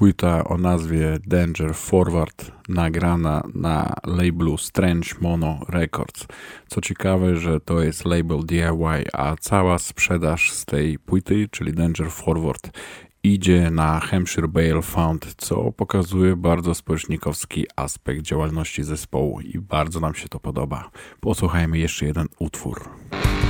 płyta o nazwie Danger Forward, nagrana na labelu Strange Mono Records. Co ciekawe, że to jest label DIY, a cała sprzedaż z tej płyty, czyli Danger Forward, idzie na Hampshire Bale Fund, co pokazuje bardzo społecznikowski aspekt działalności zespołu i bardzo nam się to podoba. Posłuchajmy jeszcze jeden utwór.